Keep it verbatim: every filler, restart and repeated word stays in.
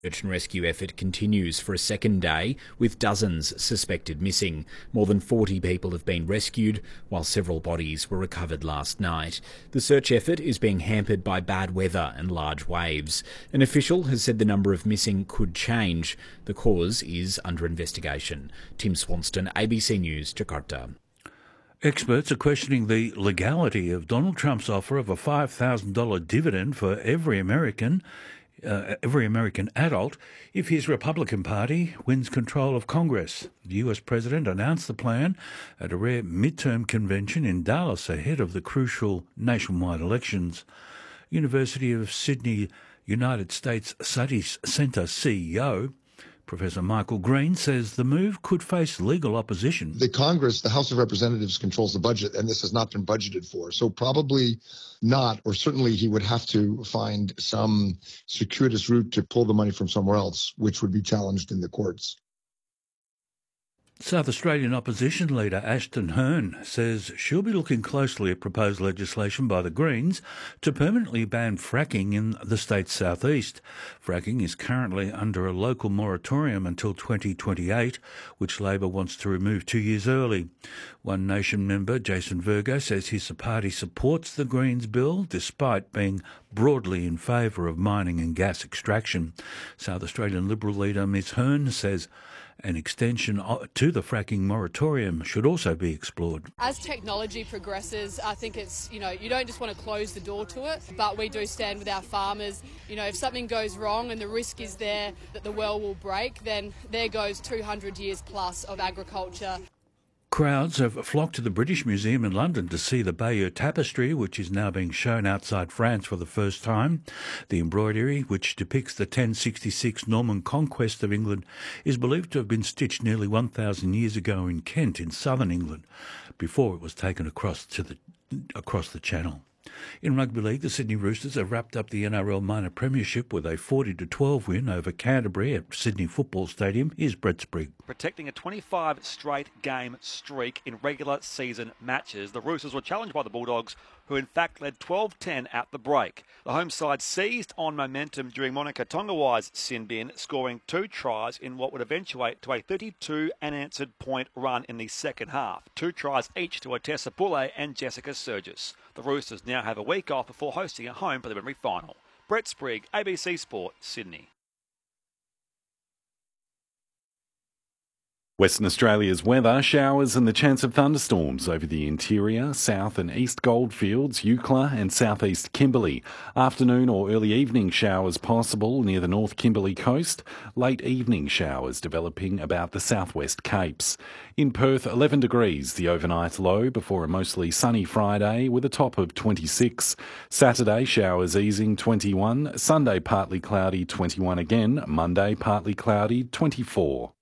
Search and rescue effort continues for a second day, with dozens suspected missing. More than forty people have been rescued, while several bodies were recovered last night. The search effort is being hampered by bad weather and large waves. An official has said the number of missing could change. The cause is under investigation. Tim Swanston, A B C News, Jakarta. Experts are questioning the legality of Donald Trump's offer of a five thousand dollars dividend for every American Uh, every American adult if his Republican Party wins control of Congress. The U S President announced the plan at a rare midterm convention in Dallas ahead of the crucial nationwide elections. University of Sydney United States Studies Centre C E O Professor Michael Green says the move could face legal opposition. The Congress, the House of Representatives, controls the budget, and this has not been budgeted for. So probably not, or certainly he would have to find some circuitous route to pull the money from somewhere else, which would be challenged in the courts. South Australian opposition leader Ashton Hearn says she'll be looking closely at proposed legislation by the Greens to permanently ban fracking in the state's southeast. Fracking is currently under a local moratorium until twenty twenty-eight, which Labor wants to remove two years early. One Nation member, Jason Virgo, says his party supports the Greens bill despite being broadly in favour of mining and gas extraction. South Australian Liberal leader Ms Hearn says an extension to the fracking moratorium should also be explored. As technology progresses, I think it's, you know, you don't just want to close the door to it, but we do stand with our farmers. You know, if something goes wrong and the risk is there that the well will break, then there goes two hundred years plus of agriculture. Crowds have flocked to the British Museum in London to see the Bayeux Tapestry, which is now being shown outside France for the first time. The embroidery, which depicts the ten sixty-six Norman conquest of England, is believed to have been stitched nearly one thousand years ago in Kent, in southern England, before it was taken across to the across the Channel. In rugby league, the Sydney Roosters have wrapped up the N R L minor premiership with a forty to twelve win over Canterbury at Sydney Football Stadium. Here's Brett Sprigg. Protecting a twenty-five straight game streak in regular season matches, the Roosters were challenged by the Bulldogs, who in fact led twelve ten at the break. The home side seized on momentum during Monica Tongawai's sin bin, scoring two tries in what would eventuate to a thirty-two unanswered point run in the second half. Two tries each to Otessa Pulle and Jessica Surgis. The Roosters now have a week off before hosting a home preliminary final. Brett Sprigg, A B C Sport, Sydney. Western Australia's weather, showers and the chance of thunderstorms over the interior, south and east goldfields, Eucla and southeast Kimberley. Afternoon or early evening showers possible near the North Kimberley coast. Late evening showers developing about the southwest Capes. In Perth, eleven degrees, the overnight low before a mostly sunny Friday with a top of twenty-six. Saturday, showers easing, twenty-one. Sunday, partly cloudy, twenty-one again. Monday, partly cloudy, twenty-four.